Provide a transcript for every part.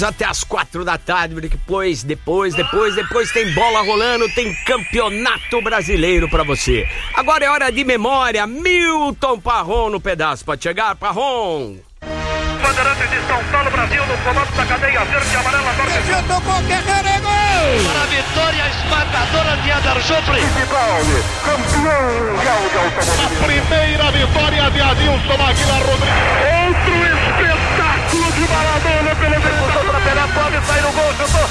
Até as 4 da tarde, depois tem bola rolando, tem campeonato brasileiro pra você. Agora é hora de memória. Milton Parron no pedaço, pode chegar, Parron. Bandeirantes de São Paulo, Brasil, no comando da cadeia verde e amarela. Já tocou, Guerreiro, é gol! Para a vitória esmagadora de Eder Joffre. Campeão mundial de automobilismo. A primeira vitória de Adilson Aguilar Rodrigues. Outro espetáculo de Maradona pela execução para pode sair o gol, chutou.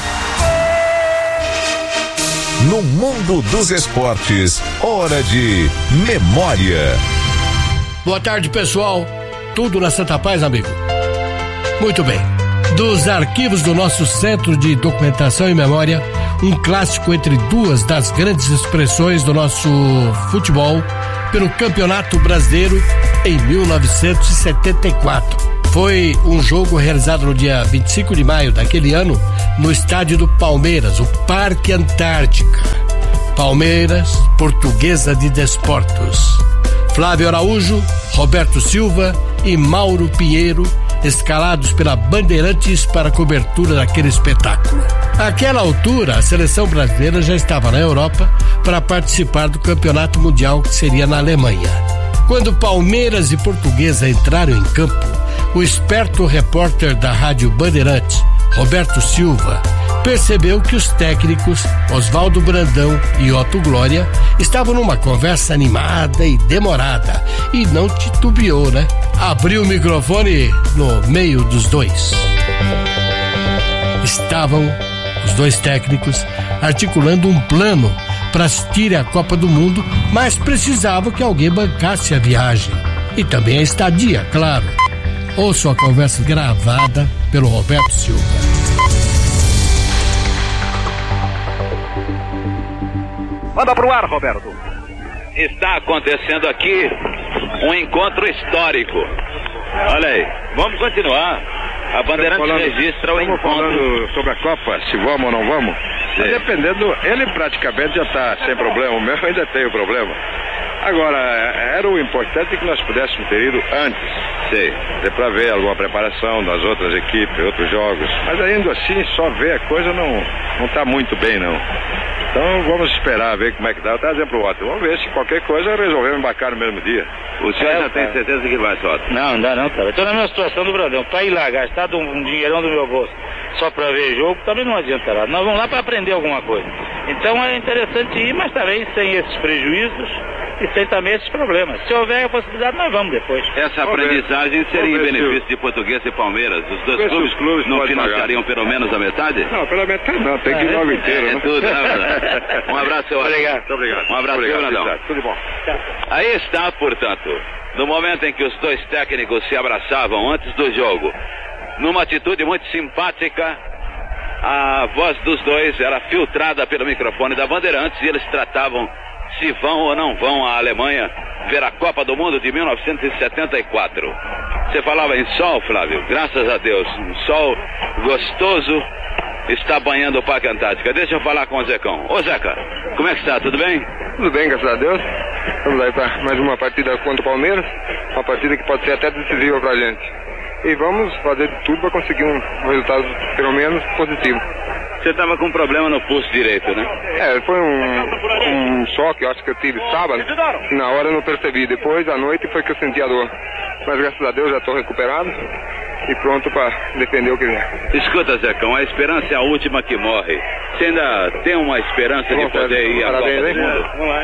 No mundo dos esportes, hora de memória. Boa tarde, pessoal. Tudo na Santa Paz, amigo? Muito bem. Dos arquivos do nosso Centro de Documentação e Memória, um clássico entre duas das grandes expressões do nosso futebol pelo Campeonato Brasileiro em 1974. Foi um jogo realizado no dia 25 de maio daquele ano no estádio do Palmeiras, o Parque Antártica. Palmeiras, Portuguesa de Desportos. Flávio Araújo, Roberto Silva e Mauro Pinheiro, escalados pela Bandeirantes para a cobertura daquele espetáculo. Àquela altura, a seleção brasileira já estava na Europa para participar do Campeonato Mundial, que seria na Alemanha. Quando Palmeiras e Portuguesa entraram em campo, o esperto repórter da Rádio Bandeirantes, Roberto Silva, percebeu que os técnicos Oswaldo Brandão e Otto Glória estavam numa conversa animada e demorada e não titubeou, né? Abriu o microfone no meio dos dois. Estavam os dois técnicos articulando um plano para assistir à Copa do Mundo, mas precisavam que alguém bancasse a viagem e também a estadia, claro. Ouça a conversa gravada pelo Roberto Silva. Manda pro ar, Roberto. Está acontecendo aqui um encontro histórico. Olha aí, vamos continuar. A Bandeirantes registra o encontro. Falando sobre a Copa, se vamos ou não vamos. Dependendo, ele praticamente já está sem problema. O meu ainda tem o problema. Agora, era o importante que nós pudéssemos ter ido antes. Sei. Para ver alguma preparação das outras equipes, outros jogos. Mas ainda assim, só ver a coisa não está muito bem, não. Então vamos esperar, ver como é que dá. Eu estava dizendo pro Otto, vamos ver se qualquer coisa resolvemos embarcar no mesmo dia. O senhor já tem certeza que vai, Otto? Não dá não, cara. Eu tô na mesma situação do Brandão. Pra ir lá, gastar um dinheirão do meu bolso só pra ver jogo, também não adianta nada. Nós vamos lá pra aprender alguma coisa. Então é interessante ir, mas também sem esses prejuízos e sem também esses problemas. Se houver a possibilidade, nós vamos depois. Essa aprendizagem seria em benefício de Portuguesa e Palmeiras? Os dois clubes não financiariam pelo menos a metade? Não, pela metade não, tem que ir logo inteiro. É tudo, né? Um abraço, senhor. Obrigado. Muito obrigado. Um abraço, Brandão. Tudo bom. Aí está, portanto, no momento em que os dois técnicos se abraçavam antes do jogo, numa atitude muito simpática, a voz dos dois era filtrada pelo microfone da Bandeirantes e eles tratavam se vão ou não vão à Alemanha ver a Copa do Mundo de 1974. Você falava em sol, Flávio? Graças a Deus, um sol gostoso está banhando o Parque Antártica. Deixa eu falar com o Zecão. Ô Zeca, como é que está? Tudo bem? Tudo bem, graças a Deus. Vamos aí para mais uma partida contra o Palmeiras, uma partida que pode ser até decisiva para a gente. E vamos fazer de tudo para conseguir um resultado pelo menos positivo. Você estava com um problema no pulso direito, né? Foi um choque, eu acho que eu tive sábado. Na hora eu não percebi. Depois, à noite, foi que eu senti a dor. Mas graças a Deus já estou recuperado e pronto para defender o que vier. Escuta, Zecão, a esperança é a última que morre. Você ainda tem uma esperança de poder ir à Copa do Mundo? Vamos lá.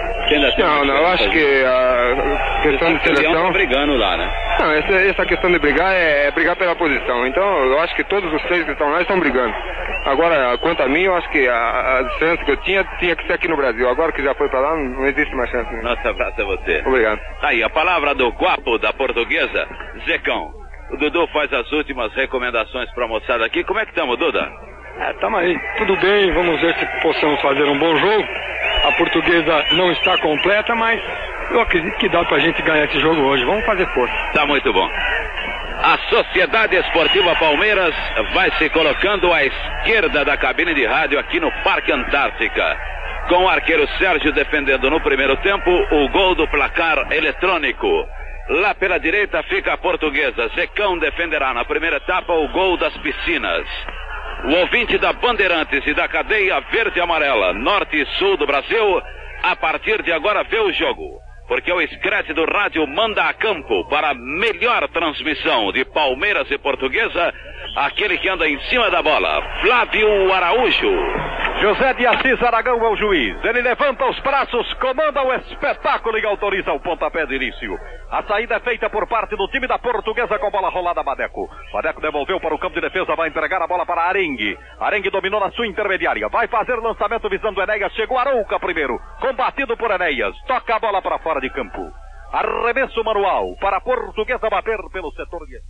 Não, eu acho que a questão de seleção... Tá brigando lá, né? Não, essa questão de brigar é brigar pela posição. Então, eu acho que todos os três que estão lá estão brigando. Agora, quanto a mim, eu acho que a chance que eu tinha que ser aqui no Brasil. Agora que já foi para lá, não existe mais chance. Né? Nosso abraço a você. Obrigado. Aí, a palavra do guapo da Portuguesa, Zecão. O Dudu faz as últimas recomendações para a moçada aqui. Como é que estamos, Duda? Estamos aí, tudo bem, vamos ver se possamos fazer um bom jogo. A Portuguesa não está completa, mas eu acredito que dá pra gente ganhar esse jogo hoje. Vamos fazer força. Tá muito bom. A Sociedade Esportiva Palmeiras vai se colocando à esquerda da cabine de rádio aqui no Parque Antártica. Com o arqueiro Sérgio defendendo no primeiro tempo o gol do placar eletrônico. Lá pela direita fica a Portuguesa. Zecão defenderá na primeira etapa o gol das piscinas. O ouvinte da Bandeirantes e da cadeia verde e amarela, norte e sul do Brasil, a partir de agora vê o jogo. Porque o Scratch do rádio manda a campo para a melhor transmissão de Palmeiras e Portuguesa, aquele que anda em cima da bola, Flávio Araújo. José de Assis Aragão é o juiz. Ele levanta os braços, comanda o espetáculo e autoriza o pontapé de início. A saída é feita por parte do time da Portuguesa com bola rolada. Badeco devolveu para o campo de defesa, vai entregar a bola para Arengue. Arengue dominou na sua intermediária, vai fazer lançamento visando Enéas. Chegou Arouca primeiro, combatido por Enéas. Toca a bola para fora de campo. Arremesso manual para a Portuguesa bater pelo setor de...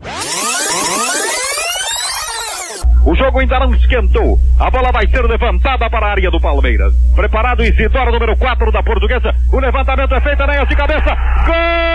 O jogo ainda não esquentou. A bola vai ser levantada para a área do Palmeiras. Preparado Isidoro, número 4 da Portuguesa. O levantamento é feito, Enéas de cabeça. Gol!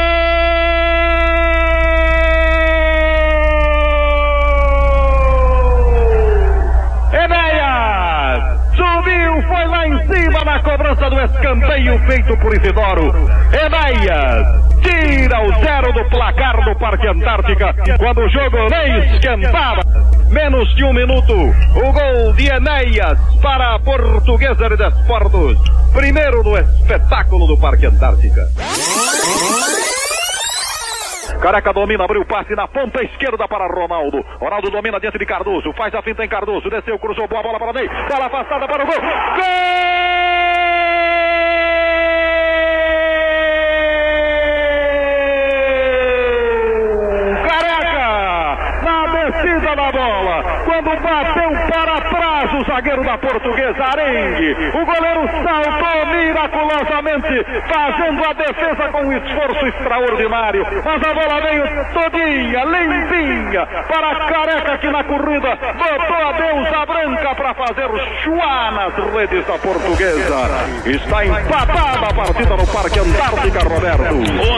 Enéas subiu, foi lá em cima na cobrança do escanteio feito por Isidoro. Enéas tira o 0 do placar do Parque Antártica quando o jogo nem esquentava. Menos de 1 minuto, o gol de Enéas para a Portuguesa de Desportos. Primeiro no espetáculo do Parque Antártica. Careca domina, abriu o passe na ponta esquerda para Ronaldo. Ronaldo domina diante de Cardoso, faz a finta em Cardoso, desceu, cruzou, boa bola para Ney. Bola afastada para o gol. Gol! Na bola, quando bateu para trás o zagueiro da Portuguesa, Arengue, o goleiro saltou miraculosamente, fazendo a defesa com um esforço extraordinário, mas a bola veio todinha, limpinha, para a Careca que na corrida botou a deusa branca para fazer chuá nas redes da Portuguesa. Está empatada a partida no Parque Antártica, Roberto.